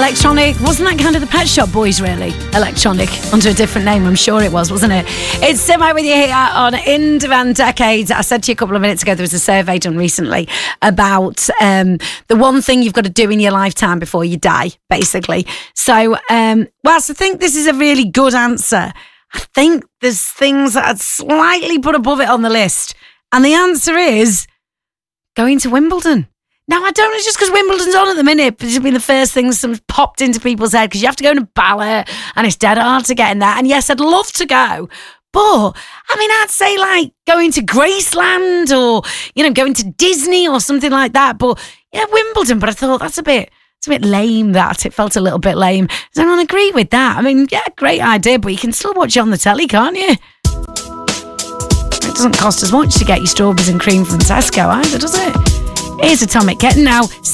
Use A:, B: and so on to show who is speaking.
A: Electronic. Wasn't that kind of the Pet Shop Boys, really? Electronic, under a different name, I'm sure it was, wasn't it? It's Sim out with you here on In Demand Decades. I said to you a couple of minutes ago, there was a survey done recently about the one thing you've got to do in your lifetime before you die, basically. So, whilst I think this is a really good answer, I think there's things that I'd slightly put above it on the list. And the answer is going to Wimbledon. Now, I don't know, just because Wimbledon's on at the minute, it's been the first thing that's popped into people's head because you have to go to ballot and it's dead hard to get in there. And yes, I'd love to go. But, I mean, I'd say like going to Graceland or, going to Disney or something like that. But, yeah, Wimbledon. But I thought it's a bit lame, that. It felt a little bit lame. Does anyone agree with that? I mean, yeah, great idea, but you can still watch it on the telly, can't you? It doesn't cost as much to get your strawberries and cream from Tesco either, does it? Here's Atomic Kitten now.